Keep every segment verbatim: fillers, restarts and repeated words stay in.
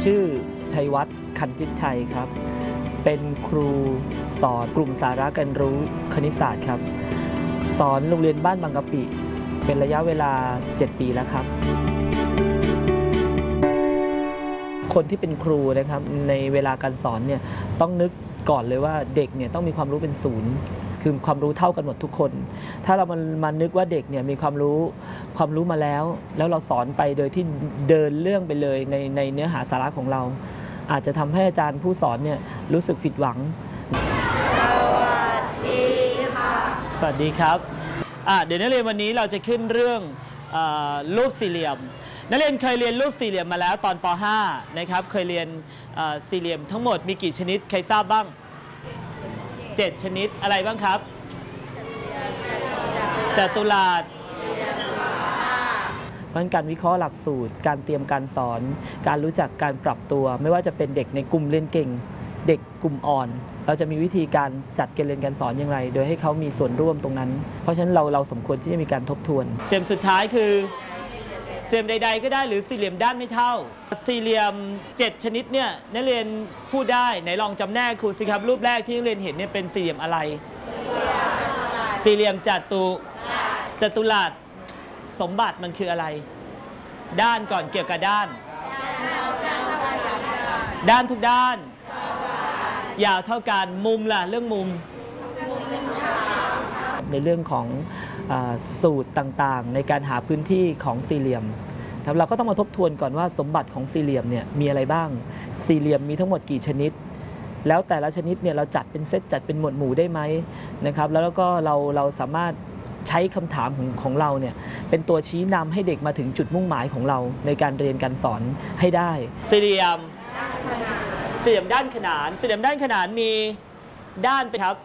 ชื่อชัยวัฒน์คันจิตชัยครับเป็นครูสอนกลุ่มสาระการรู้คณิตศาสตร์ครับสอนโรงเรียนบ้านบางกะปิเป็นระยะเวลาเจ็ดปีแล้วครับคนที่เป็นครูนะครับในเวลาการสอนเนี่ยต้องนึกก่อนเลยว่าเด็กเนี่ยต้องมีความรู้เป็นศูนย์คือความรู้เท่ากันหมดทุกคนถ้าเรามันมานึกว่าเด็กเนี่ยมีความรู้ความรู้มาแล้วแล้วเราสอนไปโดยที่เดินเรื่องไปเลยในในเนื้อหาสาระของเราอาจจะทำให้อาจารย์ผู้สอนเนี่ยรู้สึกผิดหวังสวัสดีค่ะสวัสดีครับเดี๋ยวนักเรียนวันนี้เราจะขึ้นเรื่องรูปสี่เหลี่ยมนักเรียนเคยเรียนรูปสี่เหลี่ยมมาแล้วตอนป .ห้า นะครับเคยเรียนสี่เหลี่ยมทั้งหมดมีกี่ชนิดใครทราบบ้างเจ็ดชนิดอะไรบ้างครับจัตุรัสเพราะการวิเคราะห์หลักสูตรการเตรียมการสอนการรู้จักการปรับตัวไม่ว่าจะเป็นเด็กในกลุ่มเรียนเก่งเด็กกลุ่มอ่อนเราจะมีวิธีการจัดการเรียนการสอนอย่างไรโดยให้เขามีส่วนร่วมตรงนั้นเพราะฉะนั้นเราเราสมควรที่จะมีการทบทวนเสียมสุดท้ายคือเสียมใดๆก็ได้หรือสี่เหลี่ยมด้านไม่เท่าสี่เหลี่ยมเจ็ดชนิดเนี่ยนักเรียนพูดได้ไหนลองจำแนกครูสิครับรูปแรกที่นักเรียนเห็นเนี่ยเป็นสี่เหลี่ยมอะไรสี่เหลี่ยมจัตุจัตุรัสสมบัติมันคืออะไรด้านก่อนเกี่ยวกับด้านด้านทุกด้านยาวเท่ากันมุมล่ะเรื่องมุมในเรื่องของสูตรต่างๆในการหาพื้นที่ของสี่เหลี่ยมเราก็ต้องมาทบทวนก่อนว่าสมบัติของสี่เหลี่ยมเนี่ยมีอะไรบ้างสี่เหลี่ยมมีทั้งหมดกี่ชนิดแล้วแต่ละชนิดเนี่ยเราจัดเป็นเซตจัดเป็นหมวดหมู่ได้ไหมนะครับแล้วก็เราเราสามารถใช้คำถามของของเราเนี่ยเป็นตัวชี้นำให้เด็กมาถึงจุดมุ่งหมายของเราในการเรียนการสอนให้ได้สี่เหลี่ยมสี่เหลี่ยมด้านขนานสี่เหลี่ยมด้านขนานมีด้านไปครับ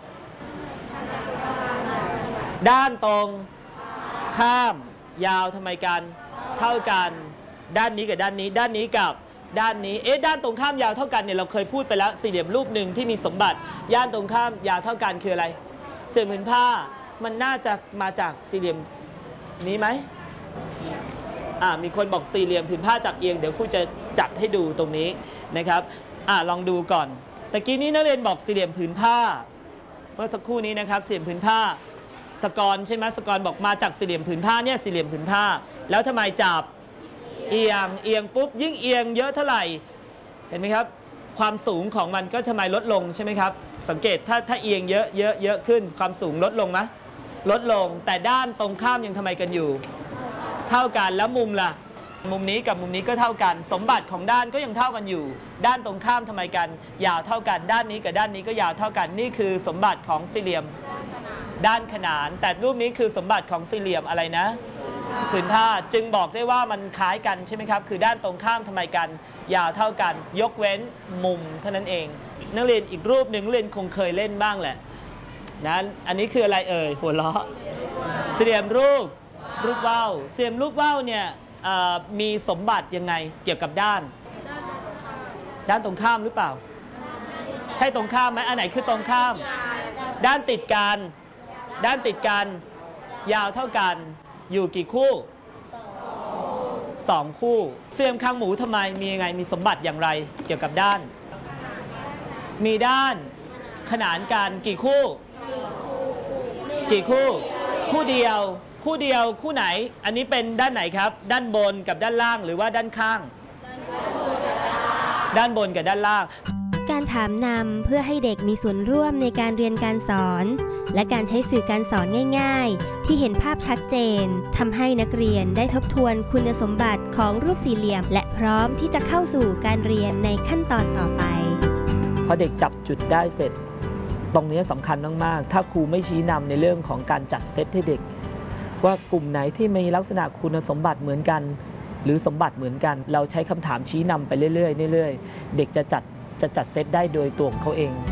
ด้านตรงข้ามยาวทำไมกันเท่ากันด้านนี้กับด้านนี้ด้านนี้กับด้านนี้เอ๊ะด้านตรงข้ามยาวเท่ากันเนี่ยเราเคยพูดไปแล้วสี่เหลี่ยมรูปหนึ่งที่มีสมบัติย่านตรงข้ามยาวเท่ากันคืออะไรเสื่อมผืนผ้ามันน่าจะมาจากสี่เหลี่ยมนี้ไหมอ่ามีคนบอกสี่เหลี่ยมผืนผ้าจับเอียงเดี๋ยวครูจะจัดให้ดูตรงนี้นะครับอ่าลองดูก่อนตะกี้นี้นักเรียนบอกสี่เหลี่ยมผืนผ้าเมื่อสักครู่นี้นะครับสี่เหลี่ยมผืนผ้าสกรใช่ไหมสกรบอกมาจากสี่เหลี่ยมผืนผ้าเนี่ยสี่เหลี่ยมผืนผ้าแล้วทำไมจับเอียงเอียงปุ๊บยิ่งเอียงเยอะเท่าไหร่เห็นไหมครับความสูงของมันก็ทำไมลดลงใช่ไหมครับสังเกตถ้าถ้าเอียงเยอะเยอะเยอะขึ้นความสูงลดลงไหมลดลงแต่ด้านตรงข้ามยังทำไมกันอยู่เท่ากันแล้วมุมล่ะมุมนี้กับมุมนี้ก็เท่ากันสมบัติของด้านก็ยังเท่ากันอยู่ด้านตรงข้ามทำไมกันยาวเท่ากันด้านนี้กับด้านนี้ก็ยาวเท่ากันนี่คือสมบัติของสี่เหลี่ยมด้านขนานแต่รูปนี้คือสมบัติของสี่เหลี่ยมอะไรนะผืนผ้าจึงบอกได้ว่ามันคล้ายกันใช่ไหมครับคือด้านตรงข้ามทำไมกันยาวเท่ากันยกเว้นมุมเท่านั้นเองนักเรียนอีกรูปหนึ่งเรียนคงเคยเล่นบ้างแหละนะอันนี้คืออะไรเอ่ยหัวเราะสี่เหลี่ยมรูปรูปว่าวสี่เหลี่ยมรูปว่าวเนี่ยมีสมบัติยังไงเกี่ยวกับด้านด้านตรงข้ามหรือเปล่าใช่ตรงข้ามไหมอันไหนคือตรงข้ามด้านติดกันด้านติดกันยาวเท่ากันอยู่กี่คู่สองคู่เสี่ยมคางหมูทำไมมียังไงมีสมบัติอย่างไรเกี่ยวกับด้านมีด้านขนานกันกี่คู่กี่คู่คู่เดียวคู่เดียวคู่ไหนอันนี้เป็นด้านไหนครับด้านบนกับด้านล่างหรือว่าด้านข้างด้านบนกับด้านล่างการถามนำเพื่อให้เด็กมีส่วนร่วมในการเรียนการสอนและการใช้สื่อการสอนง่ายๆที่เห็นภาพชัดเจนทำให้นักเรียนได้ทบทวนคุณสมบัติของรูปสี่เหลี่ยมและพร้อมที่จะเข้าสู่การเรียนในขั้นตอนต่อไปพอเด็กจับจุดได้เสร็จตรงนี้สำคัญมากๆถ้าครูไม่ชี้นำในเรื่องของการจัดเซตให้เด็กว่ากลุ่มไหนที่มีลักษณะคุณสมบัติเหมือนกันหรือสมบัติเหมือนกันเราใช้คำถามชี้นำไปเรื่อยๆเรื่อยๆเด็กจะจัดจะจัดเซตได้โดยตัวของเขาเอง